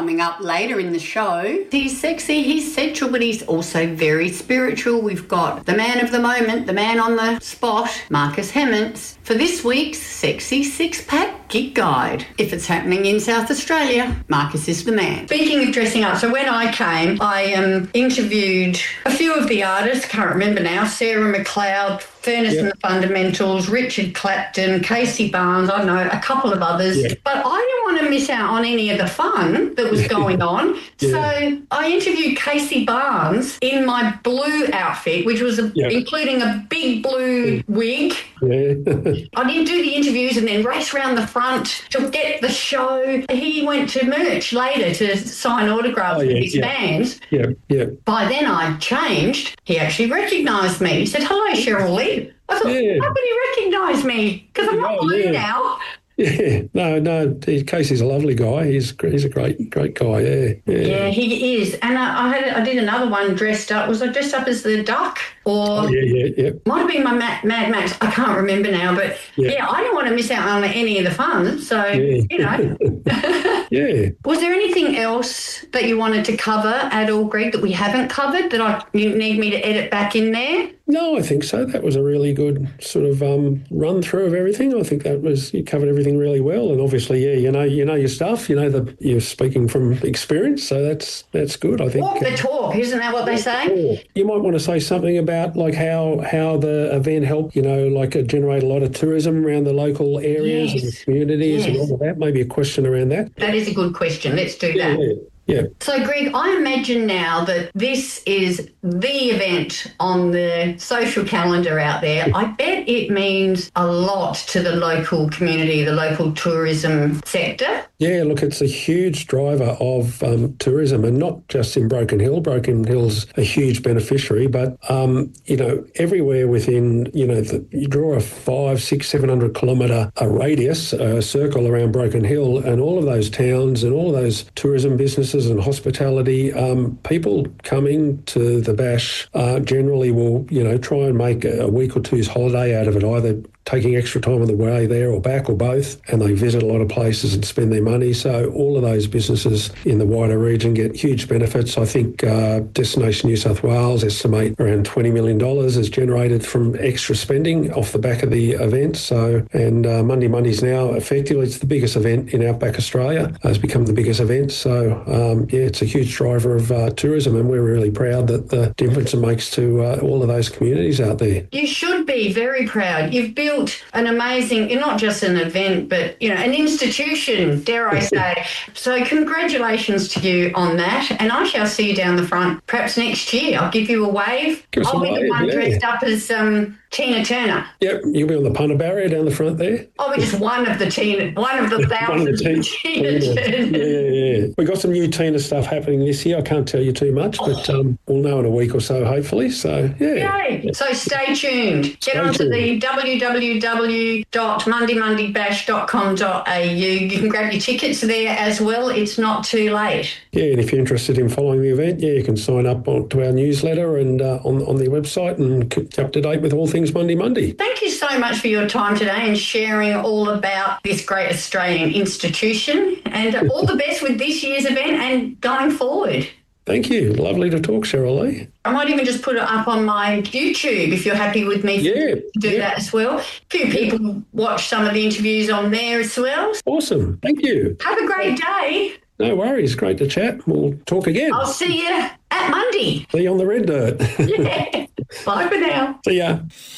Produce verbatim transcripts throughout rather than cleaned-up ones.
coming up later in the show. He's sexy, he's sensual, but he's also very spiritual. We've got the man of the moment, the man on the spot, Marcus Hemmants, for this week's Sexy Six-Pack Gig Guide. If it's happening in South Australia, Marcus is the man. Speaking of dressing up, so when I came, I um, interviewed a few of the artists, can't remember now, Sarah McLeod, Furnace yep. and the Fundamentals, Richard Clapton, Casey Barnes, I don't know, a couple of others. Yep. But I didn't want to miss out on any of the fun that was going on. yeah. So I interviewed Casey Barnes in my blue outfit, which was a, yep. including a big blue wig. Yeah. I didn't do the interviews and then race around the front to get the show. He went to merch later to sign autographs oh, yeah, with his yeah. fans. Yeah, yeah. By then I'd changed. He actually recognised me. He said, "Hello, Cheryl Lee." I thought, yeah. how could he recognise me? Because I'm not oh, blue yeah. now. Yeah, no, no. Casey's a lovely guy. He's he's a great great guy. Yeah, yeah, yeah he is. And I, I had I did another one dressed up. Was I dressed up as the Duck or? Oh, yeah, yeah, yeah. Might have been my Mad, Mad Max. I can't remember now, but yeah. yeah, I didn't want to miss out on any of the fun. So yeah. you know. yeah. Was there anything else that you wanted to cover at all, Greg, that we haven't covered that I you need me to edit back in there? No, I think so. That was a really good sort of um, run through of everything. I think that was you covered everything really well, and obviously, yeah, you know, you know your stuff. You know the you're speaking from experience, so that's that's good. I think walk the talk, isn't that what they say? You might want to say something about like how how the event helped, you know, like uh, generate a lot of tourism around the local areas yes. and the communities yes. and all of that. Maybe a question around that. That is a good question. Let's do yeah, that. Yeah. Yeah. So, Greg, I imagine now that this is the event on the social calendar out there. I bet it means a lot to the local community, the local tourism sector. Yeah, look, it's a huge driver of um, tourism, and not just in Broken Hill. Broken Hill's a huge beneficiary, but, um, you know, everywhere within, you know, the, you draw a five, six, seven hundred kilometre a radius, a circle around Broken Hill, and all of those towns and all of those tourism businesses and hospitality, um, people coming to the Bash uh, generally will, you know, try and make a week or two's holiday out of it, either taking extra time on the way there or back or both, and they visit a lot of places and spend their money. So all of those businesses in the wider region get huge benefits. I think uh, Destination New South Wales estimate around twenty million dollars is generated from extra spending off the back of the event. So, and uh, Monday Mondays now, effectively, it's the biggest event in Outback Australia. It's become the biggest event. So, um, yeah, it's a huge driver of uh, tourism, and we're really proud that the difference it makes to uh, all of those communities out there. You should be very proud. You've built an amazing, not just an event, but, you know, an institution, dare I say. So congratulations to you on that. And I shall see you down the front perhaps next year. I'll give you a wave. Give I'll be wave, the one yeah. dressed up as um, Tina Turner. Yep, you'll be on the punter barrier down the front there. I'll be just one of the Tina, one of the thousands of Tina Turners. Yeah, yeah, yeah. We've got some new Tina stuff happening this year. I can't tell you too much, but um, we'll know in a week or so, hopefully. So, yeah. Yay. So stay tuned. Get Stay onto tuned. the w w w dot monday monday bash dot com dot a u. You can grab your tickets there as well. It's not too late. Yeah, and if you're interested in following the event, yeah, you can sign up on, to our newsletter and uh, on, on the website and keep up to date with all things Monday Monday. Thank you so much for your time today and sharing all about this great Australian institution, and all the best with this year's event and going forward. Thank you. Lovely to talk, Cheryl Lee. I might even just put it up on my YouTube if you're happy with me yeah, to do yeah. that as well. A few people watch some of the interviews on there as well. Awesome. Thank you. Have a great day. No worries. Great to chat. We'll talk again. I'll see you at Monday. See you on the red dirt. Yeah. Bye for now. See ya.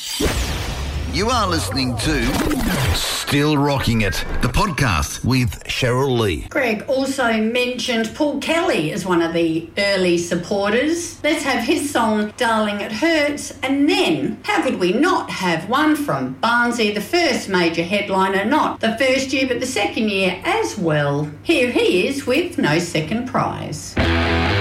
You are listening to Still Rocking It, the podcast with Cheryl Lee. Greg also mentioned Paul Kelly as one of the early supporters. Let's have his song, Darling It Hurts. And then, how could we not have one from Barnsley, the first major headliner, not the first year but the second year as well. Here he is with No Second Prize.